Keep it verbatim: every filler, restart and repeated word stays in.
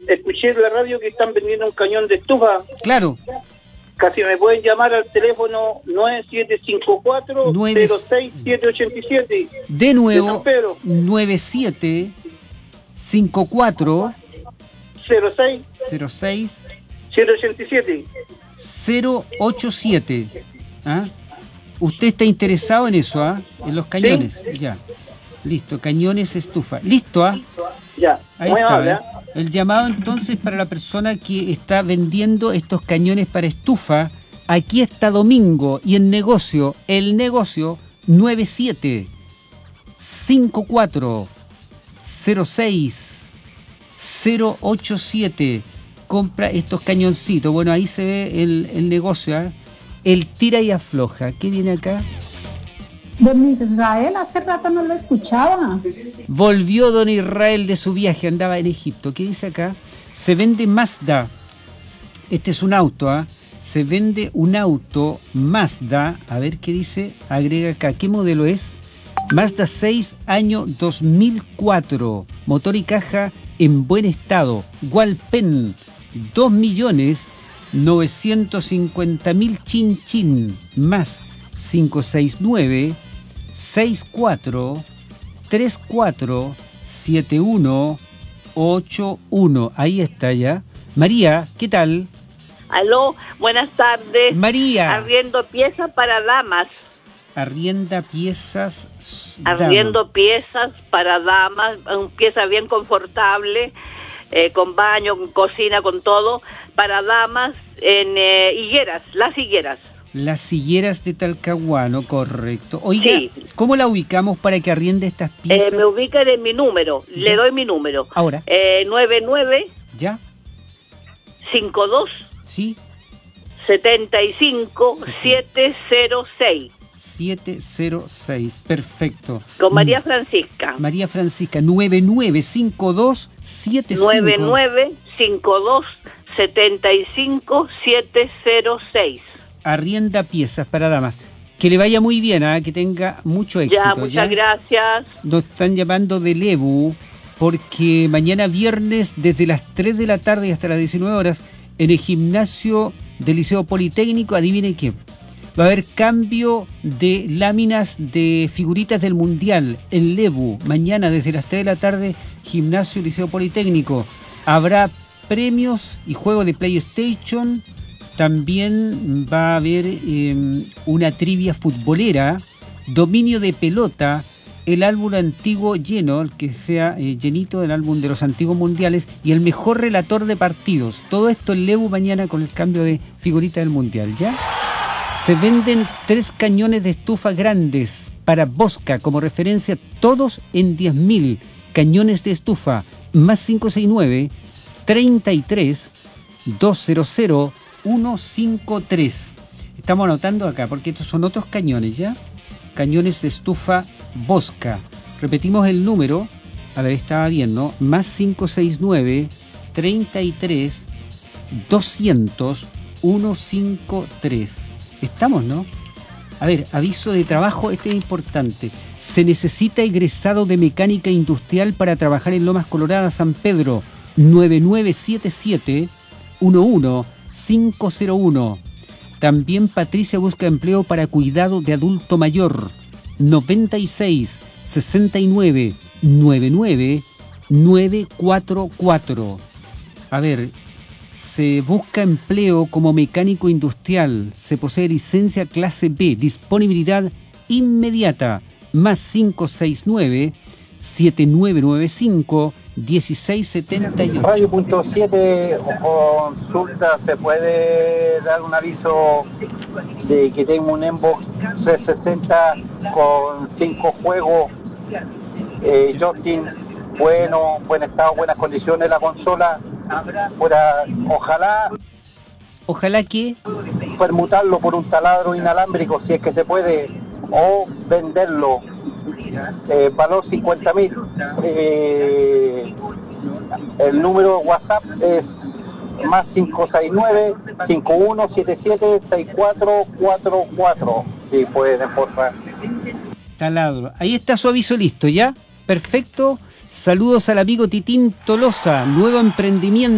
escuché en la radio que están vendiendo un cañón de estufa. Claro. Casi me pueden llamar al teléfono nueve siete cinco cuatro cero seis siete ocho siete. De nuevo, nueve siete cinco cuatro cero seis siete ocho siete. cero ocho siete. ¿Ah? ¿Usted está interesado en eso, ah? En los cañones. ¿Sí? Ya. Listo, cañones estufa. Listo, ¿ah? Ya. Ahí Muy está, ¿eh? El llamado entonces para la persona que está vendiendo estos cañones para estufa. Aquí está Domingo y en negocio, el negocio nueve siete cinco cuatro cero seis cero ocho siete. Compra estos cañoncitos. Bueno, ahí se ve el, el negocio, ¿eh? El tira y afloja. ¿Qué viene acá? Don Israel, hace rato no lo escuchaba. Volvió Don Israel de su viaje, andaba en Egipto. ¿Qué dice acá? Se vende Mazda. Este es un auto, ¿ah? ¿eh? Se vende un auto Mazda. A ver qué dice. Agrega acá. ¿Qué modelo es? Mazda seis, año dos mil cuatro. Motor y caja en buen estado. Walpen. dos millones novecientos cincuenta mil chin chin. Más cinco seis nueve seis cuatro tres cuatro siete uno ocho uno. Ahí está ya. María, ¿qué tal? Aló, buenas tardes. María. Arriendo piezas para damas. Arrienda piezas. Arriendo dama. piezas para damas, pieza bien confortable, eh, con baño, con cocina, con todo, para damas en eh, higueras, las higueras. Las higueras de Talcahuano, correcto. Oiga, sí. ¿Cómo la ubicamos para que arriende estas piezas? Eh, me ubican en mi número, ¿ya? Le doy mi número. Ahora. Eh, nueve nueve. ¿Ya? cinco dos. Sí. setenta y cinco siete cero seis. siete cero seis, perfecto. Con María Francisca. María Francisca, nueve nueve cinco dos siete cinco. nueve nueve cinco dos setenta y cinco siete cero seis. Arrienda piezas para damas. Que le vaya muy bien, ¿eh? Que tenga mucho éxito. Ya, muchas ¿ya? gracias. Nos están llamando de Lebu porque mañana viernes desde las tres de la tarde hasta las diecinueve horas en el gimnasio del Liceo Politécnico, adivinen qué, va a haber cambio de láminas de figuritas del Mundial en Lebu. Mañana desde las tres de la tarde, gimnasio Liceo Politécnico. Habrá premios y juego de PlayStation. También va a haber eh, una trivia futbolera, dominio de pelota, el álbum antiguo lleno, el que sea eh, llenito del álbum de los antiguos mundiales, y el mejor relator de partidos. Todo esto en Lebu mañana con el cambio de figurita del mundial, ¿ya? Se venden tres cañones de estufa grandes para Bosca, como referencia, todos en diez mil. Cañones de estufa, más cinco seis nueve, treinta y tres, doscientos ciento cincuenta y tres. Estamos anotando acá porque estos son otros cañones, ¿ya? Cañones de estufa Bosca. Repetimos el número. A ver, estaba bien, ¿no? Más cinco seis nueve, treinta y tres, doscientos, ciento cincuenta y tres. Estamos, ¿no? A ver, aviso de trabajo, este es importante. Se necesita egresado de mecánica industrial para trabajar en Lomas Coloradas, San Pedro. nueve nueve siete siete, uno uno cinco cero uno. También Patricia busca empleo para cuidado de adulto mayor. noventa y seis, sesenta y nueve, noventa y nueve, novecientos cuarenta y cuatro. A ver, se busca empleo como mecánico industrial. Se posee licencia clase B. Disponibilidad inmediata. Más cinco seis nueve, siete nueve nueve cinco, uno seis siete ocho. Radio punto siete consulta, ¿se puede dar un aviso de que tengo un Xbox trescientos sesenta con cinco juegos, eh, joystick bueno, buen estado, buenas condiciones la consola? Para, ojalá ojalá que permutarlo por un taladro inalámbrico si es que se puede, o venderlo, eh, valor cincuenta mil. Eh, el número WhatsApp es más cinco seis nueve, cinco uno siete siete, seis cuatro cuatro cuatro. Si pueden, por favor. Taladro. Ahí está su aviso listo, ¿ya? Perfecto. Saludos al amigo Titín Tolosa, nuevo emprendimiento.